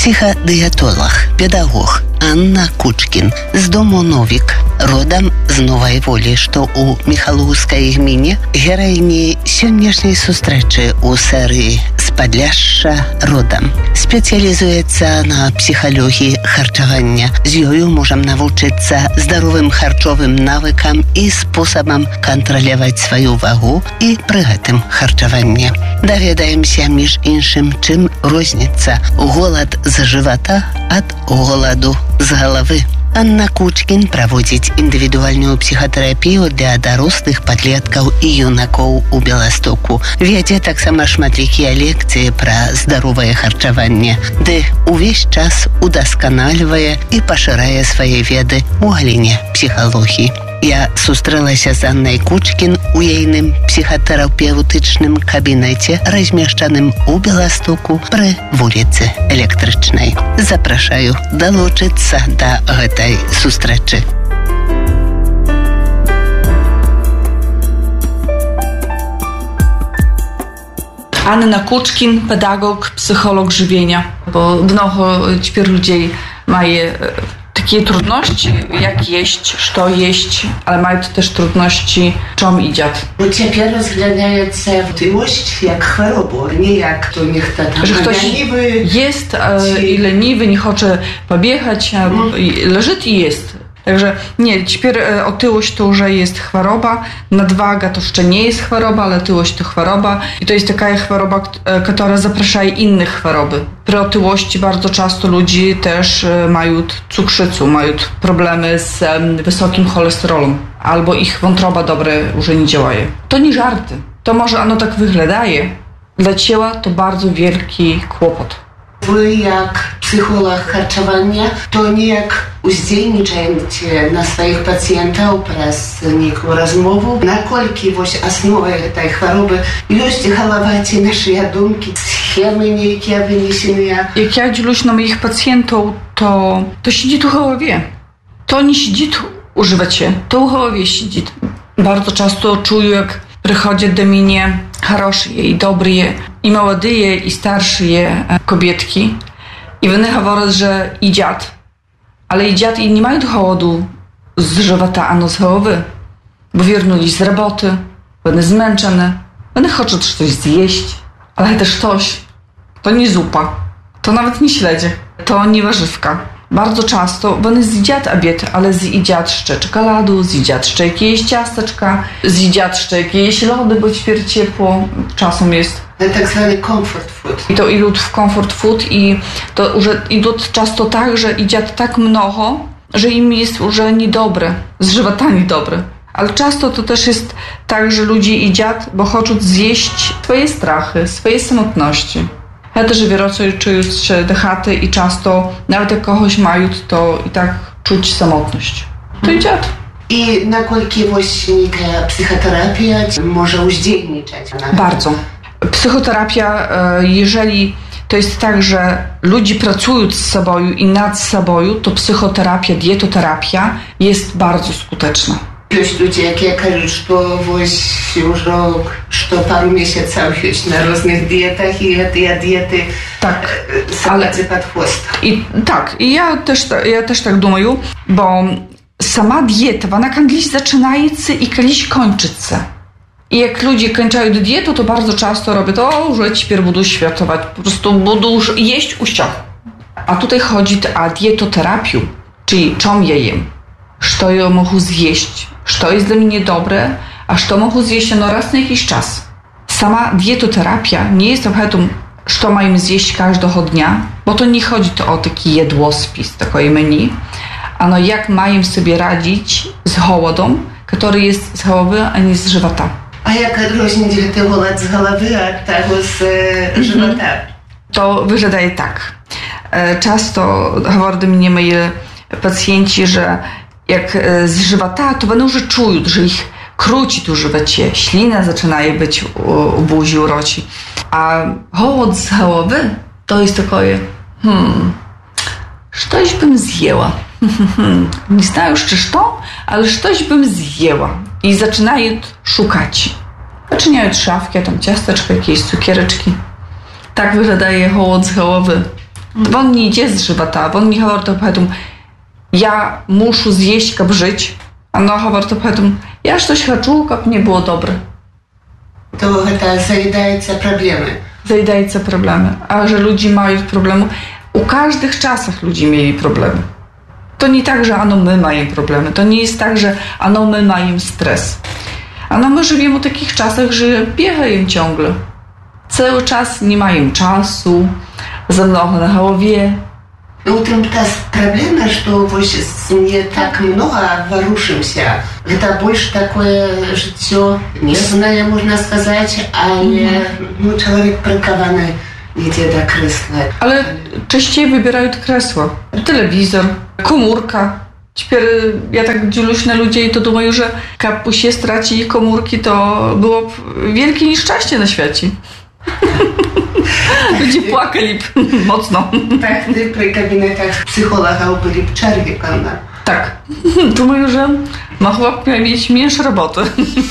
Психодиетолог, педагог Анна Кучкін з дому Новік, родом з Нової Волі, що у Михайловській гміні, героїні сьогоднішньої зустрічі у серії «З Подляшша родом». Спеціалізується на психології харчування. З нею можемо навчитися здоровим харчовим навикам і способам контролювати свою вагу і при цьому харчування. Довідаємося, між іншим, чим різниця голод з живота від голоду з голови. Анна Кучкін проводить індивідуальну психотерапію для дорослих, підлітків і юнаків у Білостоку. Веде так само шматлікі лекції про здорове харчування, де увесь час удосконалює і поширяє свої веди у галині психології. Я зустрілася з Анною Кучкін у їйним психотерапевтичним кабінеті, розміщеним у Білостоку при вулиці Електричній. Запрошую долучитися до цієї зустрічі. Anna Kuczkin, pedagog, psycholog żywienia, bo mnoho теперь людей mają takie trudności, jak jeść, co jeść, ale mają też trudności, czym idzie. Bo teraz rozglądaється otyłość jak chorobę, nie jak to niech ta że ktoś jest i leniwy, nie chce pobiegać, leży i jest. Także nie, теперь otyłość to już jest choroba, nadwaga to jeszcze nie jest choroba, ale otyłość to choroba i to jest taka choroba, która zaprasza innych choroby. Przy otyłości bardzo często ludzie też mają cukrzycę, mają problemy z wysokim cholesterolem, albo ich wątroba dobre już nie działa. To nie żarty, to może ono tak wyglądaje. Dla ciała to bardzo wielki kłopot. Wy jak psycholog harczowania, to niejak uzdjęczajcie na swoich pacjentów przez nieką rozmowę, na kolki właśnie основy tej choroby jest głowacie nasze думки, schemy niejakie wyniesione. Jak ja dzielę na moich pacjentów, to siedzi tu w głowie. To nie siedzi u żywocie, to w głowie siedzi. Bardzo często czuję, jak przychodzą do mnie хорошие i dobre, i młode, i starsze kobietki. I one mówią, że idą, ale idą i nie mają głodu z żywota, ano z głowy, bo wrócili z roboty, one zmęczone, one chcą coś zjeść, ale też coś, to nie zupa, to nawet nie śledzie, to nie warzywka. Bardzo często one zjedzą obiad, ale zjedzą jeszcze czekoladu, zjedzą jeszcze jakieś ciasteczka, zjedzą jeszcze jakieś lody, bo теперь ciepło czasem jest. Tak zwany comfort food. I to idą w comfort food i to już idą często tak, że idzie tak mnogo, że im jest już niedobre, z żywota niedobre. Ale często to też jest tak, że ludzie idą, bo chcą zjeść swoje strachy, swoje samotności. Ja też wierocuję, czuję się do chaty i często, nawet jak kogoś mają, to i tak czuć samotność. To idzie. I na koliki właśnie psychoterapia może uzdjęczać? Bardzo. Psychoterapia, jeżeli to jest tak, że ludzie pracują z sobą i nad sobą, to psychoterapia, dietoterapia jest bardzo skuteczna. Есть люди, которые говорят, что уже что пару месяцев есть на разных диетах, и эти диеты садятся под хвост. I ja też tak думаю, bo sama dieta, ona kiedyś zaczyna się i kiedyś kończy się. I jak ludzie kończą dietę, to bardzo często robią to, że теперь budu świętować, po prostu budu jeść uściach. A tutaj chodzi o dietoterapię, czyli czym ja jem, co ja mogę zjeść, co jest dla mnie dobre, a co mogę zjeść raz na jakiś czas. Sama dietoterapia nie jest tym, co mają zjeść każdego dnia, bo to nie chodzi o taki jadłospis, takie menu, ano jak mają sobie radzić z głodem, który jest z głowy, a nie z żywota. A jak odróżnić ten głód z głowy od tego z żywota? To wygląda tak. Często mówią do mnie moi pacjenci, że jak z żywota, to będą już czują, że ich króci tu w żywocie, ślina zaczyna być u buzi, uroci. A głód z głowy to jest takie, coś bym zjęła. Nie znam już czy co, ale coś bym zjęła. I zaczynają szukać. Zaczynają szafki, tam ciasteczka, jakieś cukiereczki. Tak wygląda głód z głowy. Он не йде з живота, он не говорить об этом, я мушу з'їсть, щоб жити. Оно говорить об этом, я щось хочу, щоб мені було добре. То це заїдаються проблеми. Заїдаються проблеми. А że ludzie mają problemy. У każdych czasach ludzie mieli problemy. To nie tak, że ano my mają problemy. To nie jest tak, że ano my mają stres. Ano my żyjemy w takich czasach, że biegają ciągle. Cały czas nie mają czasu, za mnogo na głowie. Ну, утром та проблема, что не так много ворушимся. Это больше такое житье нервное, можно сказать, а человек прикованы где до кресла. Ale częściej wybierają kresło. Telewizor, komórka. Теперь ja tak dziuluś na ludzi i to думаю, że jak się straci ich komórki, to było wielkie nieszczęście na świecie. Ludzie płakali mocno. Tak, przy gabinetach psychologa byli w czerwie, prawda? Tak. Думаю, że chłop miał mieć mniejsze roboty.